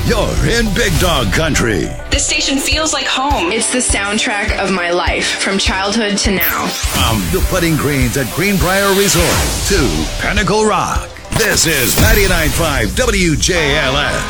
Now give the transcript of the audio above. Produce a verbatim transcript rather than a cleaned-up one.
you're in Big Dog Country. This station feels like home. It's the soundtrack of my life, from childhood to now. From the putting greens at Greenbrier Resort to Pinnacle Rock, this is ninety-nine point five W J L S.